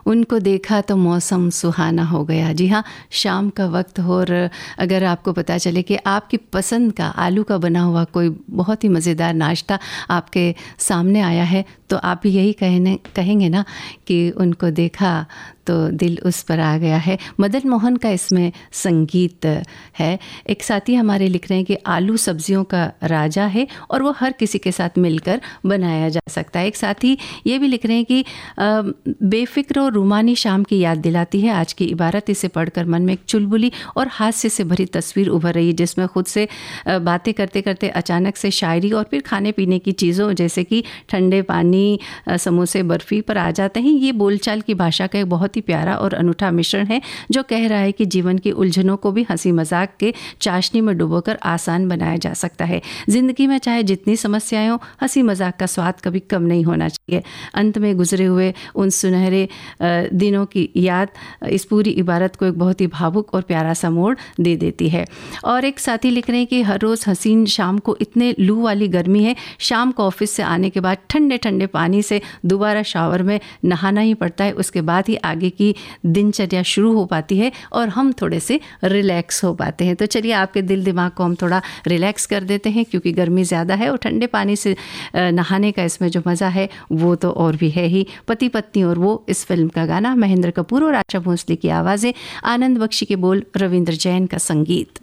उनको देखा तो मौसम सुहाना हो गया। जी हाँ, शाम का वक्त हो और अगर आपको पता चले कि आपकी पसंद का आलू का बना हुआ कोई बहुत ही मज़ेदार नाश्ता आपके सामने आया है, तो आप भी यही कहेंगे ना कि उनको देखा तो दिल उस पर आ गया है। मदन मोहन का इसमें संगीत है। एक साथी हमारे लिख रहे हैं कि आलू सब्जियों का राजा है और वो हर किसी के साथ मिलकर बनाया जा सकता है। एक साथी ये भी लिख रहे हैं कि बेफिक्र और रूमानी शाम की याद दिलाती है आज की इबारत। इसे पढ़कर मन में एक चुलबुली और हास्य से भरी तस्वीर उभर रही है, जिसमें खुद से बातें करते करते अचानक से शायरी और फिर खाने पीने की चीज़ों जैसे कि ठंडे पानी, समोसे, बर्फ़ी पर आ जाते हैं। ये बोलचाल की भाषा का एक बहुत ही प्यारा और अनूठा मिश्रण है जो कह रहा है कि जीवन की उलझनों को भी हंसी मजाक के चाशनी में डुबोकर आसान बनाया जा सकता है। ज़िंदगी में चाहे जितनी समस्याएं हो, हंसी मजाक का स्वाद कभी कम नहीं होना चाहिए। अंत में गुजरे हुए उन सुनहरे दिनों की याद इस पूरी इबारत को एक बहुत ही भावुक और प्यारा सा मोड़ दे देती है। और एक साथी लिख रहे हैं कि हर रोज़ हसीन शाम को इतने लू वाली गर्मी है, शाम को ऑफिस से आने के बाद ठंडे ठंडे पानी से दोबारा शावर में नहाना ही पड़ता है। उसके बाद ही आगे की दिनचर्या शुरू हो पाती है और हम थोड़े से रिलैक्स हो पाते हैं। तो चलिए आपके दिल दिमाग को हम थोड़ा रिलैक्स कर देते हैं, क्योंकि गर्मी ज़्यादा है और ठंडे पानी से नहाने का इसमें जो मज़ा है वो तो और भी है ही। पति पत्नी और वो, इस फिल्म का गाना महेंद्र कपूर और आशा भोसले की आवाज़ें, आनंद बख्शी के बोल, रविंद्र जैन का संगीत।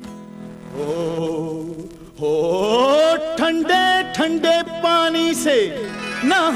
हो ठंडे ठंडे पानी से ना